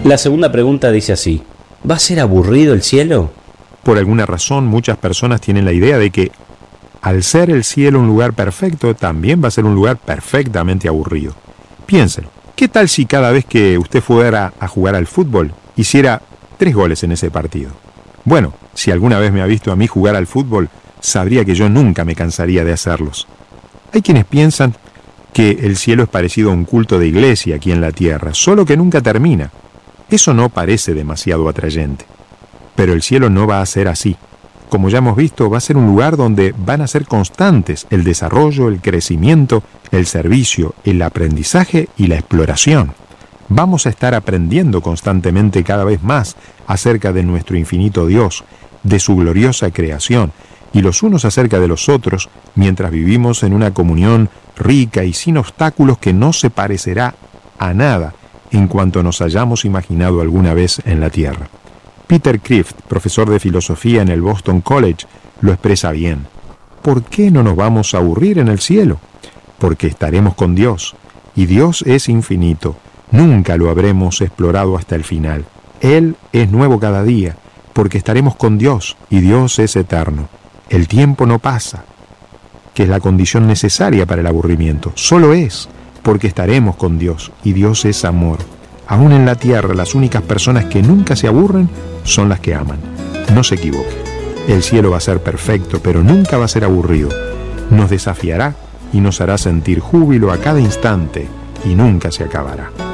La segunda pregunta dice así: ¿va a ser aburrido el cielo? Por alguna razón, muchas personas tienen la idea de que al ser el cielo un lugar perfecto, también va a ser un lugar perfectamente aburrido. Piénselo. ¿Qué tal si cada vez que usted fuera a jugar al fútbol, hiciera 3 goles en ese partido? Bueno, si alguna vez me ha visto a mí jugar al fútbol, sabría que yo nunca me cansaría de hacerlos. Hay quienes piensan que el cielo es parecido a un culto de iglesia aquí en la tierra, solo que nunca termina. Eso no parece demasiado atrayente. Pero el cielo no va a ser así. Como ya hemos visto, va a ser un lugar donde van a ser constantes el desarrollo, el crecimiento, el servicio, el aprendizaje y la exploración. Vamos a estar aprendiendo constantemente cada vez más acerca de nuestro infinito Dios, de su gloriosa creación, y los unos acerca de los otros, mientras vivimos en una comunión rica y sin obstáculos que no se parecerá a nada en cuanto nos hayamos imaginado alguna vez en la tierra. Peter Kreeft, profesor de filosofía en el Boston College, lo expresa bien. ¿Por qué no nos vamos a aburrir en el cielo? Porque estaremos con Dios, y Dios es infinito. Nunca lo habremos explorado hasta el final. Él es nuevo cada día, porque estaremos con Dios, y Dios es eterno. El tiempo no pasa, que es la condición necesaria para el aburrimiento. Solo es, porque estaremos con Dios, y Dios es amor. Aún en la tierra, las únicas personas que nunca se aburren son las que aman. No se equivoque. El cielo va a ser perfecto, pero nunca va a ser aburrido. Nos desafiará y nos hará sentir júbilo a cada instante y nunca se acabará.